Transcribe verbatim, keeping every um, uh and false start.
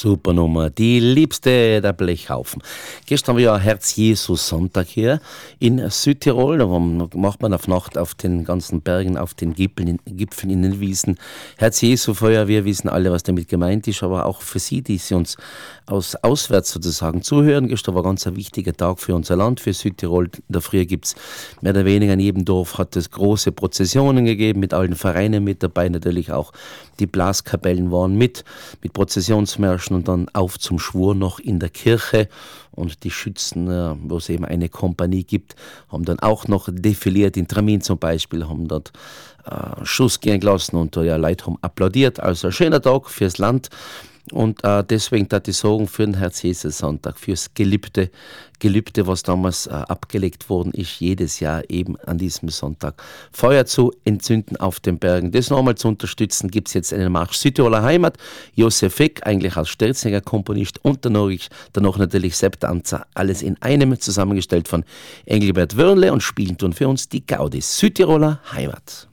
Super Nummer, die liebste der Blechhaufen. Gestern war ja Herz-Jesus-Sonntag hier in Südtirol. Da macht man auf Nacht auf den ganzen Bergen, auf den Gipfeln, Gipfeln in den Wiesen. Herz-Jesu-Feuer, wir wissen alle, was damit gemeint ist, aber auch für Sie, die Sie uns aus, auswärts sozusagen zuhören. Gestern war ganz ein wichtiger Tag für unser Land, für Südtirol. In der Früh gibt es mehr oder weniger in jedem Dorf hat es große Prozessionen gegeben, mit allen Vereinen mit dabei, natürlich auch die Blaskapellen waren mit, mit Prozessionsmärschen und dann auf zum Schwur noch in der Kirche. Und die Schützen, wo es eben eine Kompanie gibt, haben dann auch noch defiliert, in Tramin zum Beispiel, haben dort äh, Schuss gehen gelassen und ja, Leute haben applaudiert. Also ein schöner Tag fürs Land. Und äh, deswegen darf ich sagen, für den Herz-Jesus-Sonntag, fürs Gelübde, Gelübde, was damals äh, abgelegt worden ist, jedes Jahr eben an diesem Sonntag. Feuer zu entzünden auf den Bergen. Das nochmal zu unterstützen, gibt es jetzt einen Marsch Südtiroler Heimat. Josef Feck, eigentlich als Sterzinger Komponist und dann noch, dann noch natürlich Sepp Danzer. Alles in einem zusammengestellt von Engelbert Wörnle und spielen tun für uns die Gaudis Südtiroler Heimat.